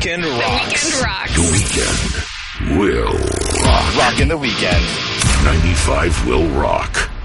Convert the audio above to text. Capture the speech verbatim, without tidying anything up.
weekend rocks. The weekend rocks. The weekend will rock. Rock in the weekend. ninety-five will rock.